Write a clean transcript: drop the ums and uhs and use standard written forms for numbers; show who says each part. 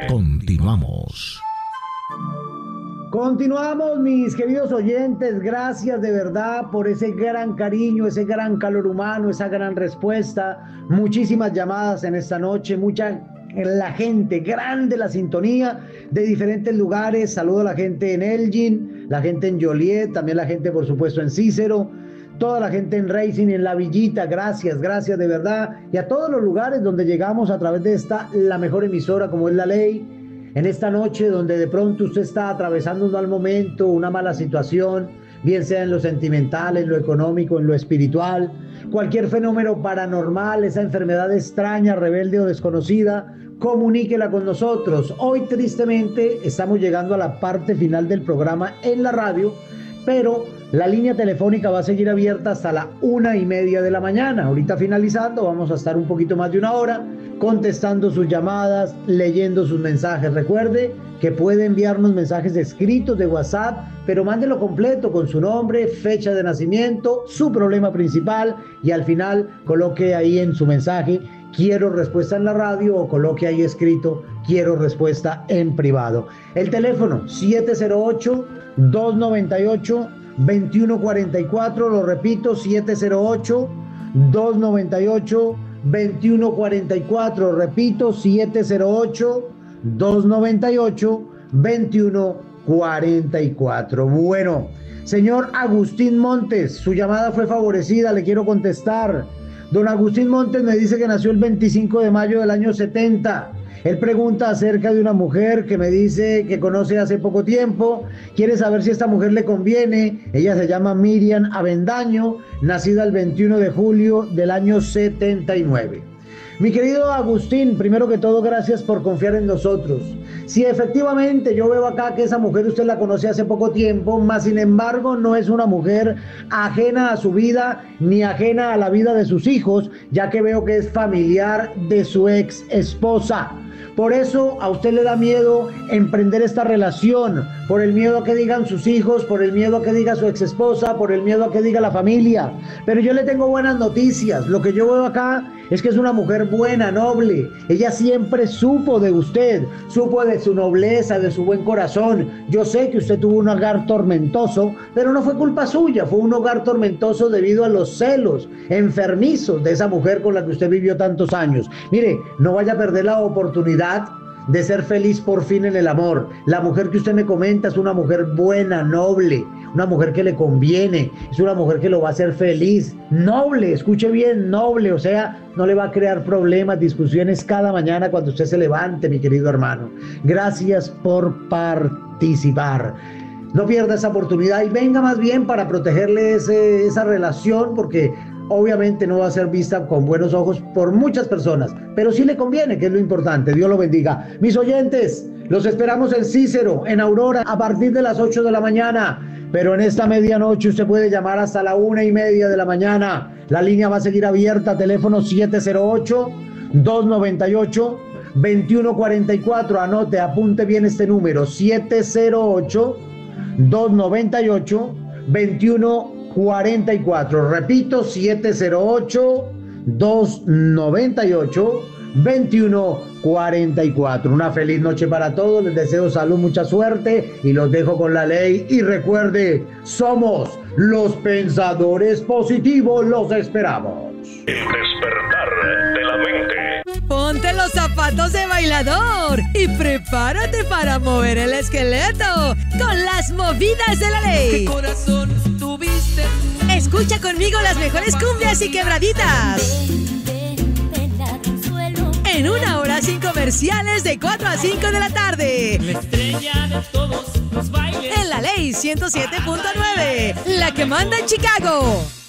Speaker 1: Continuamos.
Speaker 2: Continuamos, mis queridos oyentes. Gracias de verdad por ese gran cariño, ese gran calor humano, esa gran respuesta. Muchísimas llamadas en esta noche, la gente, grande la sintonía de diferentes lugares. Saludo a la gente en Elgin, la gente en Joliet, también la gente por supuesto en Cícero, toda la gente en Racing, en La Villita. Gracias de verdad. Y a todos los lugares donde llegamos a través de la mejor emisora como es La Ley. En esta noche donde de pronto usted está atravesando un mal momento, una mala situación, bien sea en lo sentimental, en lo económico, en lo espiritual, cualquier fenómeno paranormal, esa enfermedad extraña, rebelde o desconocida, comuníquela con nosotros. Hoy tristemente estamos llegando a la parte final del programa en la radio, pero la línea telefónica va a seguir abierta hasta la 1:30 de la mañana. Ahorita finalizando, vamos a estar un poquito más de una hora contestando sus llamadas, leyendo sus mensajes. Recuerde que puede enviarnos mensajes escritos de WhatsApp, pero mándelo completo con su nombre, fecha de nacimiento, su problema principal y al final coloque ahí en su mensaje quiero respuesta en la radio o coloque ahí escrito quiero respuesta en privado. El teléfono 708-298-2144, lo repito, 708-298-2144, repito, 708-298-2144. Bueno, señor Agustín Montes, su llamada fue favorecida, le quiero contestar. Don Agustín Montes me dice que nació el 25 de mayo del año 70. Él pregunta acerca de una mujer que me dice que conoce hace poco tiempo. Quiere saber si esta mujer le conviene. Ella se llama Miriam Avendaño, nacida el 21 de julio del año 79. Mi querido Agustín, primero que todo, gracias por confiar en nosotros. Si efectivamente yo veo acá que esa mujer usted la conoce hace poco tiempo, más sin embargo no es una mujer ajena a su vida ni ajena a la vida de sus hijos, ya que veo que es familiar de su ex esposa. Por eso a usted le da miedo emprender esta relación, por el miedo a que digan sus hijos, por el miedo a que diga su ex esposa, por el miedo a que diga la familia. Pero yo le tengo buenas noticias. Lo que yo veo acá es que es una mujer buena, noble. Ella siempre supo de usted, supo de su nobleza, de su buen corazón. Yo sé que usted tuvo un hogar tormentoso, pero no fue culpa suya, fue un hogar tormentoso debido a los celos enfermizos de esa mujer con la que usted vivió tantos años. Mire, no vaya a perder la oportunidad de ser feliz por fin en el amor. La mujer que usted me comenta es una mujer buena, noble, una mujer que le conviene, es una mujer que lo va a hacer feliz, noble, escuche bien, noble, o sea, no le va a crear problemas, discusiones cada mañana cuando usted se levante, mi querido hermano. Gracias por participar. No pierda esa oportunidad y venga más bien para protegerle esa relación, porque obviamente no va a ser vista con buenos ojos por muchas personas, pero sí le conviene, que es lo importante. Dios lo bendiga. Mis oyentes, los esperamos en Cícero, en Aurora, a partir de las 8 de la mañana. Pero en esta medianoche usted puede llamar hasta la 1:30 de la mañana. La línea va a seguir abierta, teléfono 708-298-2144. Anote, apunte bien este número, 708-298-2144. Repito, 708-298-2144. Una feliz noche para todos. Les deseo salud, mucha suerte y los dejo con La Ley. Y recuerde, somos los pensadores positivos. Los esperamos.
Speaker 3: El despertar de la mente.
Speaker 4: Ponte los zapatos de bailador y prepárate para mover el esqueleto con las movidas de La Ley.
Speaker 5: ¿Qué corazón tuviste?
Speaker 4: Escucha conmigo las mejores cumbias y quebraditas. En una hora sin comerciales de 4 a 5 de la tarde.
Speaker 5: La estrella de todos los bailes.
Speaker 4: En La Ley 107.9, la que manda en Chicago.